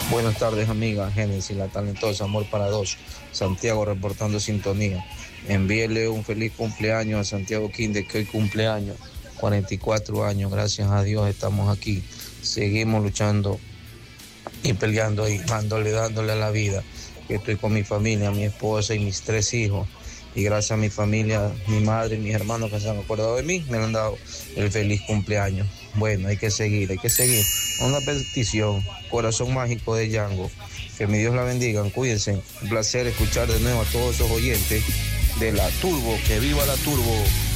Buenas tardes, amiga Génesis, la talentosa, amor para dos. Santiago reportando sintonía. Envíele un feliz cumpleaños a Santiago Quinde, que hoy cumpleaños, 44 años. Gracias a Dios estamos aquí. Seguimos luchando y peleando y dándole a la vida. Estoy con mi familia, mi esposa y mis 3 hijos. Y gracias a mi familia, mi madre y mis hermanos que se han acordado de mí, me han dado el feliz cumpleaños. Bueno, hay que seguir, hay que seguir. Una petición, corazón mágico de Django. Que mi Dios la bendiga, cuídense. Un placer escuchar de nuevo a todos esos oyentes de la Turbo. Que viva la Turbo.